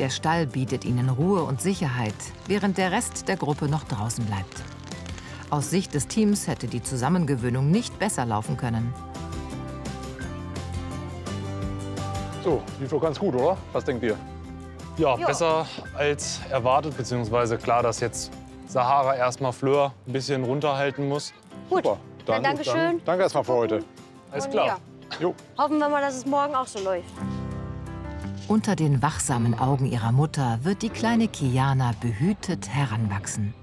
Der Stall bietet ihnen Ruhe und Sicherheit, während der Rest der Gruppe noch draußen bleibt. Aus Sicht des Teams hätte die Zusammengewöhnung nicht besser laufen können. So, lief doch ganz gut, oder? Was denkt ihr? Ja, besser als erwartet, beziehungsweise klar, dass jetzt Sahara erstmal Fleur ein bisschen runterhalten muss. Gut, Super. dann danke schön. Danke erstmal für heute. Alles klar. Ja. Jo. Hoffen wir mal, dass es morgen auch so läuft. Unter den wachsamen Augen ihrer Mutter wird die kleine Kiana behütet heranwachsen.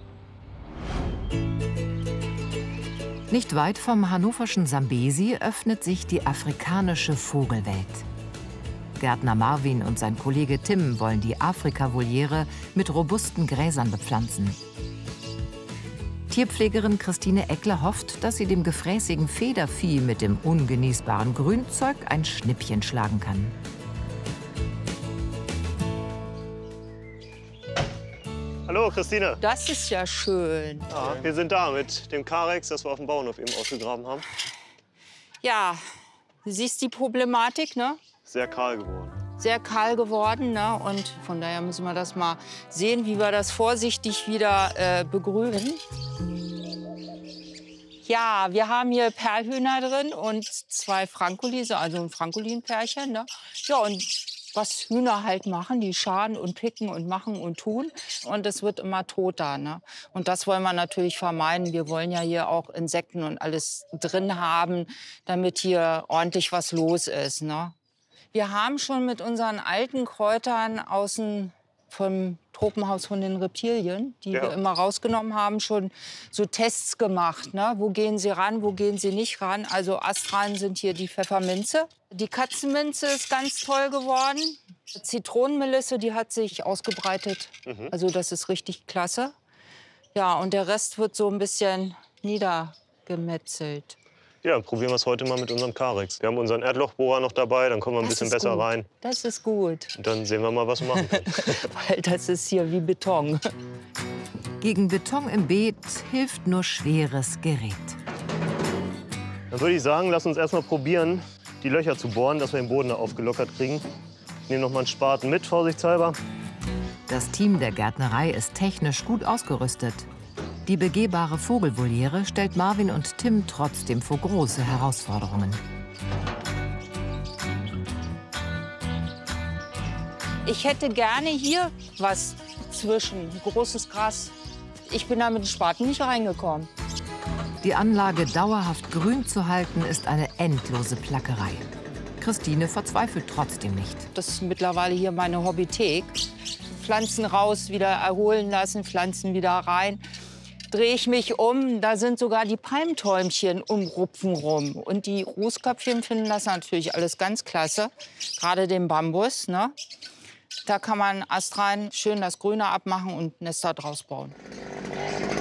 Nicht weit vom hannoverschen Sambesi öffnet sich die afrikanische Vogelwelt. Gärtner Marvin und sein Kollege Tim wollen die Afrika-Voliere mit robusten Gräsern bepflanzen. Tierpflegerin Christine Eckler hofft, dass sie dem gefräßigen Federvieh mit dem ungenießbaren Grünzeug ein Schnippchen schlagen kann. Hallo Christine. Das ist ja schön. Ja, wir sind da mit dem Carex, das wir auf dem Bauernhof eben ausgegraben haben. Ja, du siehst die Problematik, ne? Sehr kahl geworden. Sehr kahl geworden, ne? Und von daher müssen wir das mal sehen, wie wir das vorsichtig wieder begrünen. Ja, wir haben hier Perlhühner drin und 2 Frankolin, also ein Frankolin-Pärchen, ne? Ja, und was Hühner halt machen, die scharen und picken und machen und tun. Und es wird immer toter, ne? Und das wollen wir natürlich vermeiden. Wir wollen ja hier auch Insekten und alles drin haben, damit hier ordentlich was los ist, ne? Wir haben schon mit unseren alten Kräutern vom Tropenhaus von den Reptilien, die wir immer rausgenommen haben, schon so Tests gemacht, ne? Wo gehen sie ran, wo gehen sie nicht ran? Also astrein sind hier die Pfefferminze. Die Katzenminze ist ganz toll geworden. Die Zitronenmelisse, die hat sich ausgebreitet. Also das ist richtig klasse. Ja, und der Rest wird so ein bisschen niedergemetzelt. Ja, dann probieren wir es heute mal mit unserem Carex. Wir haben unseren Erdlochbohrer noch dabei, dann kommen wir ein bisschen besser gut. rein. Das ist gut. Und dann sehen wir mal, was wir machen können. Weil das ist hier wie Beton. Gegen Beton im Beet hilft nur schweres Gerät. Dann würde ich sagen, lass uns erst mal probieren, die Löcher zu bohren, dass wir den Boden da aufgelockert kriegen. Ich nehme noch mal einen Spaten mit, vorsichtshalber. Das Team der Gärtnerei ist technisch gut ausgerüstet. Die begehbare Vogelvoliere stellt Marvin und Tim trotzdem vor große Herausforderungen. Ich hätte gerne hier was zwischen, großes Gras. Ich bin da mit dem Spaten nicht reingekommen. Die Anlage dauerhaft grün zu halten, ist eine endlose Plackerei. Christine verzweifelt trotzdem nicht. Das ist mittlerweile hier meine Hobbythek. Pflanzen raus, wieder erholen lassen, Pflanzen wieder rein. Drehe ich mich um, da sind sogar die Palmtäumchen um Rupfen rum. Und die Rußköpfchen finden das natürlich alles ganz klasse, gerade den Bambus, ne? Da kann man astrein schön das Grüne abmachen und Nester draus bauen.